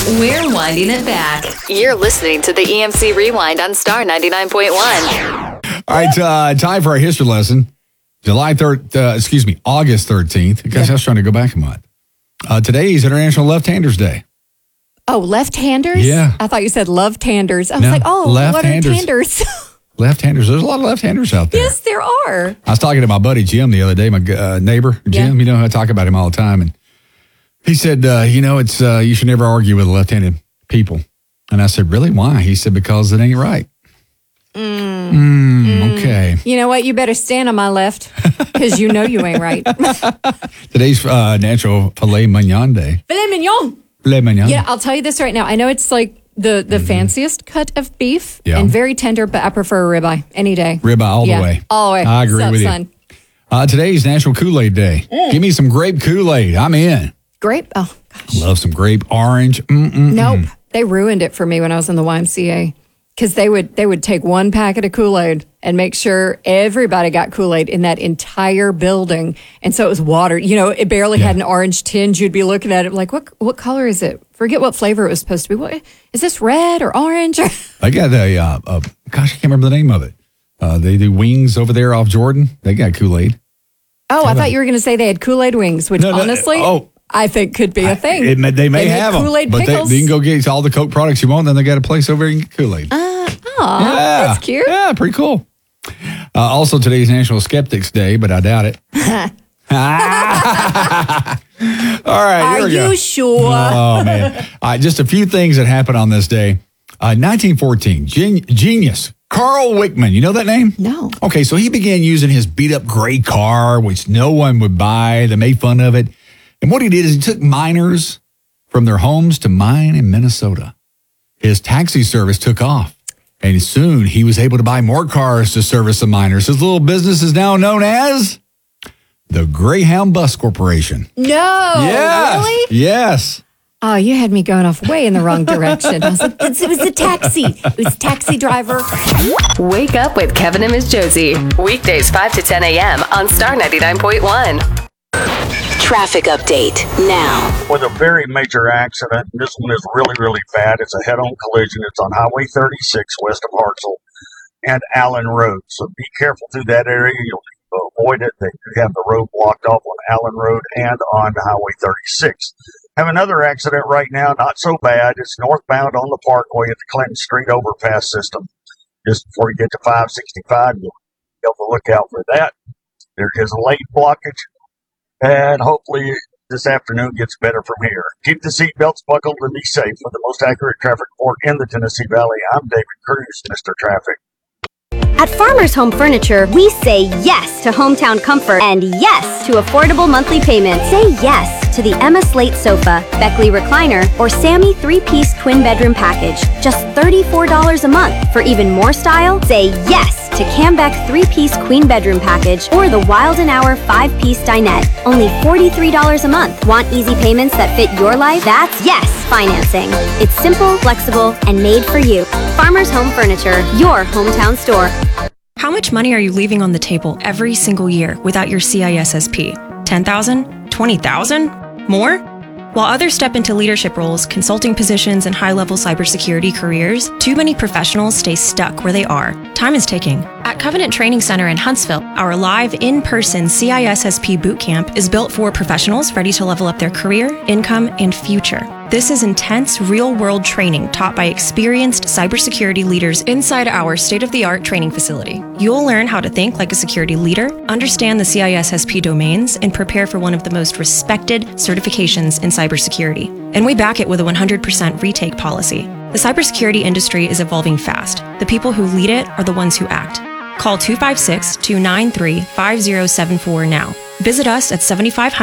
We're winding it back. You're listening to the EMC Rewind on Star 99.1. All right, time for our history lesson. August 13th. I guess I was trying to go back a month. Today is International Left-Handers Day. Oh, left-handers? Yeah. I thought you said love-tanders. I was like, what are tanders? Left-handers. There's a lot of left-handers out there. Yes, there are. I was talking to my buddy Jim the other day, my neighbor, Jim. Yeah. I talk about him all the time. And he said, it's you should never argue with left-handed people. And I said, really? Why? He said, because it ain't right. Okay. You know what? You better stand on my left because you know you ain't right. Today's National Filet Mignon Day. Filet mignon. Filet mignon. Yeah, I'll tell you this right now. I know it's like the fanciest cut of beef and very tender, but I prefer a ribeye any day. Ribeye all the way. All the way. I agree with son? you. Today's National Kool-Aid Day. Give me some grape Kool-Aid. I'm in. Grape? Oh, gosh. Love some grape orange. Nope. They ruined it for me when I was in the YMCA. Because they would take one packet of Kool-Aid and make sure everybody got Kool-Aid in that entire building. And so it was water. It barely had an orange tinge. You'd be looking at it like, what color is it? Forget what flavor it was supposed to be. What, is this red or orange? I got I can't remember the name of it. They do wings over there off Jordan. They got Kool-Aid. Oh, I thought you were going to say they had Kool-Aid wings, which honestly, I think could be a thing. They may have them. Kool-Aid but pickles. you can go get all the Coke products you want, then they got a place over here and get Kool-Aid. That's cute. Yeah, pretty cool. Also, today's National Skeptics Day, but I doubt it. All right, here we go. Are you sure? Oh, man. All right, just a few things that happened on this day. 1914, genius Carl Wickman. You know that name? No. Okay, so he began using his beat-up gray car, which no one would buy. They made fun of it. And what he did is he took miners from their homes to mine in Minnesota. His taxi service took off. And soon he was able to buy more cars to service the miners. His little business is now known as the Greyhound Bus Corporation. No. Yes. Really? Yes. Oh, you had me going off way in the wrong direction. I was like, it was the taxi. It was taxi driver. Wake up with Kevin and Miss Josie. Weekdays 5 to 10 a.m. on Star 99.1. Traffic update now. With a very major accident. This one is really, really bad. It's a head-on collision. It's on Highway 36 west of Hartselle and Allen Road. So be careful through that area. You'll avoid it. They have the road blocked off on Allen Road and on Highway 36. Have another accident right now. Not so bad. It's northbound on the Parkway at the Clinton Street overpass system. Just before you get to 565, you'll be able to look out for that. There is a lane blockage. And hopefully this afternoon gets better from here. Keep the seatbelts buckled and be safe. For the most accurate traffic report in the Tennessee Valley, I'm David Cruz, Mr. Traffic. At Farmers Home Furniture, we say yes to hometown comfort and yes to affordable monthly payments. Say yes to the Emma Slate Sofa, Beckley Recliner, or Sammy 3-piece twin bedroom package. Just $34 a month. For even more style, say yes to Cambeck 3-piece queen bedroom package or the Wild & Hour 5-piece dinette. Only $43 a month. Want easy payments that fit your life? That's yes financing. It's simple, flexible, and made for you. Farmers Home Furniture, your hometown store. How much money are you leaving on the table every single year without your CISSP? $10,000? $20,000? More? While others step into leadership roles, consulting positions, and high-level cybersecurity careers, too many professionals stay stuck where they are. Time is ticking. At Covenant Training Center in Huntsville, our live, in-person CISSP bootcamp is built for professionals ready to level up their career, income, and future. This is intense, real-world training taught by experienced cybersecurity leaders inside our state-of-the-art training facility. You'll learn how to think like a security leader, understand the CISSP domains, and prepare for one of the most respected certifications in cybersecurity. And we back it with a 100% retake policy. The cybersecurity industry is evolving fast. The people who lead it are the ones who act. Call 256-293-5074 now. Visit us at 7500